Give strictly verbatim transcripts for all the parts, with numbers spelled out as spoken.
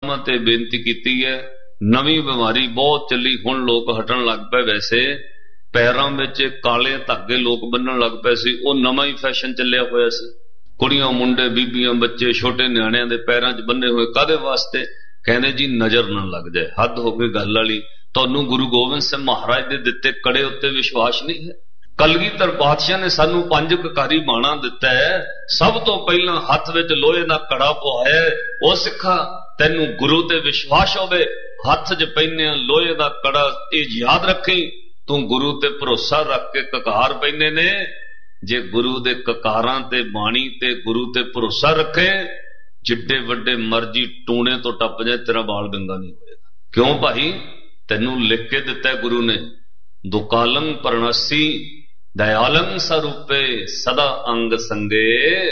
परमात्मा ते बेनती कीती है। नवी बीमारी बहुत चली, हुण लोग हटन लग पे। वैसे पैरों में काले धागे लोग बन्नण लग पे सी, वो नवा ही फैशन चलिया होया सी। कुड़ियां मुंडे बीबियां बच्चे छोटे न्याणियां दे पैरां च बन्ने हुए कादे वास्ते? कहंदे जी नजर न लग जाए। हद हो गई गल वाली। तुहानूं गुरु गोबिंद सिंह महाराज दे दिते कड़े उत्ते विश्वास नहीं है? कलगीधर पातशाह ने सानू पंज ककारी बाणा दिता है। सब तो पहला हथ विच लोहे दा कड़ा पवाया। ओ सिखा तैनू गुरु ते विश्वास होवे, हथ च पैने लोहे दा कड़ा, ये याद रखी तू गुरु ते भरोसा रख के ककार पैने ने। जे गुरु दे ककारां ते बाणी ते गुरु ते भरोसा रखे, जिड्डे वड्डे मर्जी टूणे तो टप जाए, तेरा बाल गंगा नहीं होएगा। क्यों भाई? तैनू लिख के दिता है गुरु ने। दुकालंग परनसी दयालंग स्वरूपे सदा अंग संगे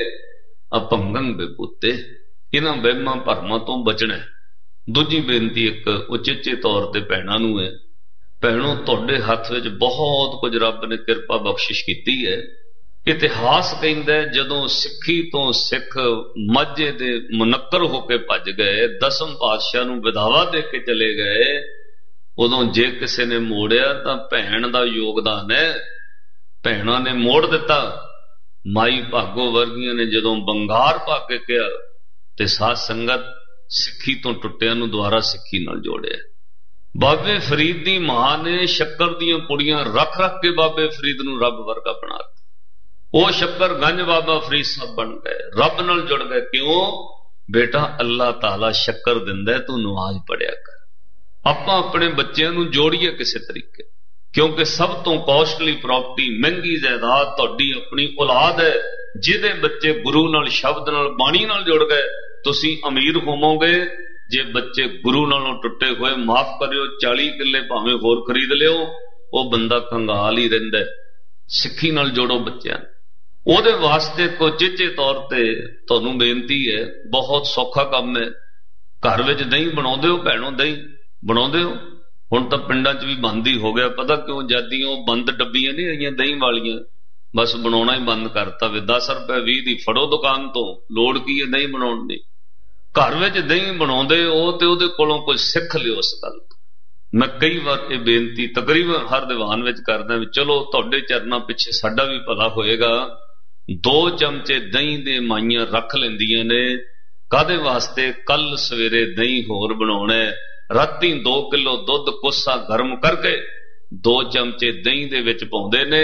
अपंगंग बेबूते। इन्हां वहमां भरमां तो बचना है। दूजी बेनती एक उचेचे तौर ते भैणां नूं है। भैणों, तुहाडे हथ विच बहुत कुछ रब ने किरपा बख्शिश कीती है। इतिहास कहंदा है जदों सिੱਖੀ तो सिख माझे दे मुनक्कर होके भज गए, दसम पातशाह नूं विदावा दे के चले गए, उदों जे किसी ने मोड़िया तां भैण दा योगदान है। भैणां ने मोड़ दिता। माई भागो वर्गियां ने जदों बंगार पा के कहा ते साध संगत सिੱਖੀ तो टुटिया नूं दुबारा सिੱਖੀ नाल जोड़िया। बाबे फरीद दी मां ने शक्कर दीयां पुड़ियां रख रख के बाबे फरीद नूं रब वर्गा बना दिता। वो शक्कर गंज बाबा फरीद साहब बन गए, रब नाल जुड़ गए। क्यों? बेटा अल्लाह ताला शक्कर दिंदा है, तू नमाज पढ़िया कर। आपां अपने बच्चों नूं जोड़िए किसी तरीके, क्योंकि सब तो कॉस्टली प्रॉपर्टी, महंगी जायदाद तुहाडी अपनी औलाद है। जिहदे बच्चे गुरु नाल, शब्द नाल, बाणी नाल जुड़ गए, तुसीं अमीर होवोगे। जे बच्चे गुरु नालों टुटे हुए, माफ करियो, चाली किले भावें होर खरीद लियो, वो बंदा कंगाल ही रहिंदा है। सिੱਖੀ नाल जोड़ो बच्चों। ਉਹਦੇ ਵਾਸਤੇ ਕੋ ਚੇਚੇ ਤੌਰ ਤੇ ਤੁਹਾਨੂੰ ਬੇਨਤੀ ਹੈ, ਬਹੁਤ ਸੌਖਾ ਕੰਮ ਹੈ। ਘਰ ਵਿੱਚ ਦਹੀਂ ਬਣਾਉਂਦੇ ਹੋ ਭੈਣੋ? ਦਹੀਂ ਬਣਾਉਂਦੇ ਹੋ? ਹੁਣ ਤਾਂ ਪਿੰਡਾਂ 'ਚ ਵੀ ਬੰਦ ਹੀ ਹੋ ਗਿਆ। ਪਤਾ ਕਿਉਂ? ਜਦੀ ਉਹ ਬੰਦ ਡੱਬੀਆਂ ਨਹੀਂ ਆਈਆਂ ਦਹੀਂ ਵਾਲੀਆਂ, ਬਸ ਬਣਾਉਣਾ ਹੀ ਬੰਦ ਕਰਤਾ। ਵੀ ਦਸ ਰੁਪਏ ਵੀਹ ਦੀ ਫੜੋ ਦੁਕਾਨ ਤੋਂ, ਲੋੜ ਕੀ ਹੈ ਦਹੀਂ ਬਣਾਉਣ ਦੀ? ਘਰ ਵਿੱਚ ਦਹੀਂ ਬਣਾਉਂਦੇ ਹੋ ਤੇ ਉਹਦੇ ਕੋਲੋਂ ਕੁਝ ਸਿੱਖ ਲਿਓ ਇਸ ਗੱਲ ਤੋਂ। ਮੈਂ ਕਈ ਵਾਰ ਇਹ ਬੇਨਤੀ ਤਕਰੀਬਨ ਹਰ ਦੀਵਾਨ ਵਿੱਚ ਕਰਦਾ ਵੀ ਚਲੋ ਤੁਹਾਡੇ ਚਰਨਾਂ ਪਿੱਛੇ ਸਾਡਾ ਵੀ ਭਲਾ ਹੋਏਗਾ। दो चमचे दही दे माइयां रख लेंदियां ने। कादे वास्ते? कल सवेरे दही होर बनाउणा है। राती दो किलो दुध कोसा गर्म करके दो चमचे दही दे विच पाउंदे ने।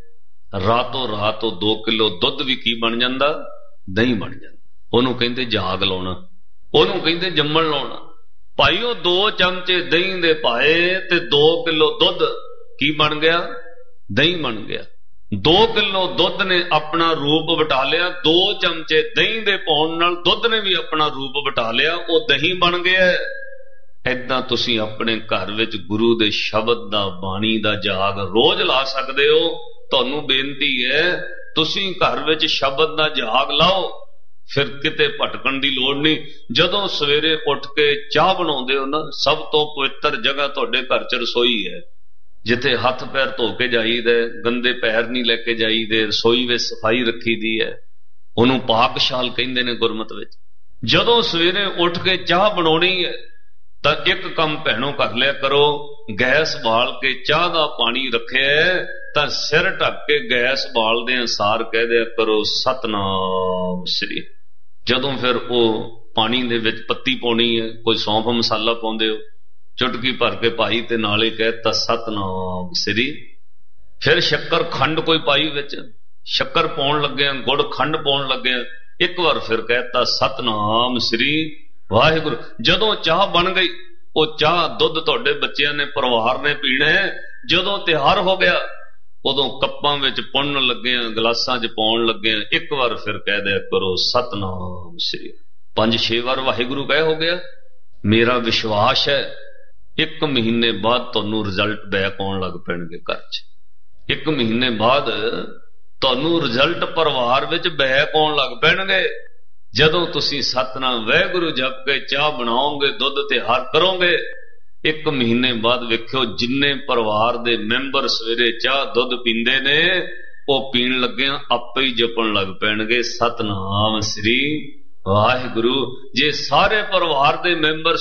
रातों रात दो किलो दुध भी की बन जांदा? दही बन जांदा। ओनू कहिंदे जाग लाउणा, ओनू कहिंदे जम्मण लाउणा। भाई ओ दो चमचे दही दे पाए ते दो किलो दुध की बन गया? दही बन गया। दो किलो दुध ने अपना रूप वटा लिया। दो चमचे दही दे पाउण नाल दुध ने भी अपना रूप वटा लिया, वो दही बन गया। ऐदां तुसीं अपने घर विच गुरु दे शब्द दा, बाणी दा जाग रोज ला सकदे हो। तुहानूं बेनती है तुसीं घर विच शब्द दा जाग लाओ, फिर किते भटकण दी लोड़ नहीं। जदों सवेरे उठ के चाह बनाउंदे हो ना, सब तो पवित्र जगह तुहाडे घर च रसोई है, जिथे हथ पैर धो के जाईदे, गंदे पैर नहीं लैके जाईदे, रसोई में सफाई रखी दी है। उन्हों पाकशाल कहंदे ने गुरमत विच। जदों सवेरे उठ के चाह बनाउणी है तां एक काम भैणों कर लिया करो, गैस बाल के चाह दा पानी रखे है तां सिर ढक के गैस बालदे सार कह दिया करो सतनाम श्री। जदों फिर वो पानी दे विच पत्ती पाउणी है, कोई सौंफ मसाला पाउंदे हो, चुटकी भर के पाई ते नाले कहता सतनाम श्री। फिर शक्कर खंड कोई पाई विच, शक्कर पाउण लगे, गुड़ खंड पाउण लगे, एक बार फिर कहता सतनाम श्री वाहिगुरू। जदों चाह बन गई, वो चाह दुध तुहाडे बच्चिआं ने, परिवार ने पीना है। जदों तैयार हो गया, उदों कप्पां विच पुणन लगे, गिलासां च पाउण लगे, एक बार फिर कह दिया करो सतनाम श्री। पंज छे बार वाहिगुरू कह हो गया। मेरा विश्वास है एक महीने बाद तुहानूं रिजल्ट बैक आउण लग पैणगे घर च। एक महीने बाद तुहानूं रिजल्ट परिवार विच बैक आउण लग पैणगे। जदों तुसीं सतनाम वाहिगुरू जप के चाह बनाओगे, दुध तैयार करोगे, एक महीने बाद वेखियो जिन्ने परिवार दे मैंबर सवेरे चाह दुध पींदे ने, वो पीण लग्गिआं आपे ही जपण लग पैणगे सतनाम श्री वाहिगुरू। जे सारे परिवार दे मैंबर